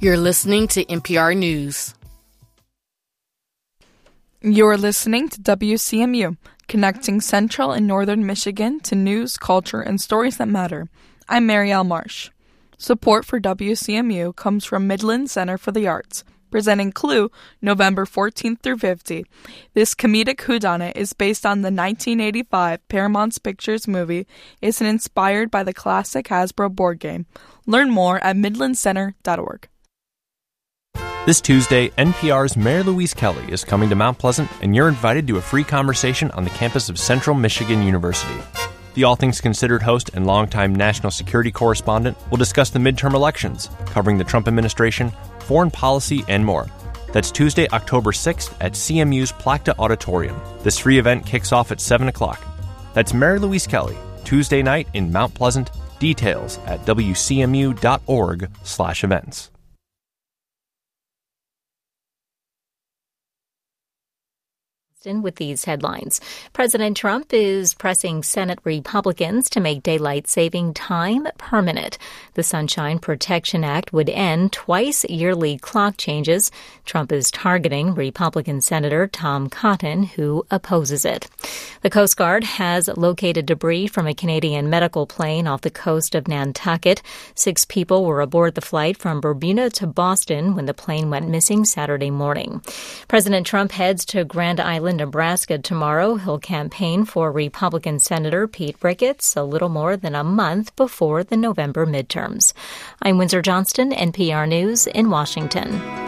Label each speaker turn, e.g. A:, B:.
A: You're listening to NPR News.
B: You're listening to WCMU, connecting Central and Northern Michigan to news, culture, and stories that matter. I'm Marielle Marsh. Support for WCMU comes from Midland Center for the Arts, presenting Clue November 14th through 15th. This comedic whodunit is based on the 1985 Paramount Pictures movie. It's inspired by the classic Hasbro board game. Learn more at midlandcenter.org.
C: This Tuesday, NPR's Mary Louise Kelly is coming to Mount Pleasant, and you're invited to a free conversation on the campus of Central Michigan University. The All Things Considered host and longtime national security correspondent will discuss the midterm elections, covering the Trump administration, foreign policy, and more. That's Tuesday, October 6th at CMU's Plakta Auditorium. This free event kicks off at 7 o'clock. That's Mary Louise Kelly, Tuesday night in Mount Pleasant. Details at wcmu.org/events.
D: With these headlines, President Trump is pressing Senate Republicans to make daylight saving time permanent. The Sunshine Protection Act would end twice-yearly clock changes. Trump is targeting Republican Senator Tom Cotton, who opposes it. The Coast Guard has located debris from a Canadian medical plane off the coast of Nantucket. 6 people were aboard the flight from Bermuda to Boston when the plane went missing Saturday morning. President Trump heads to Grand Island, Nebraska tomorrow. He'll campaign for Republican Senator Pete Ricketts a little more than a month before the November midterms. I'm Windsor Johnston, NPR News in Washington.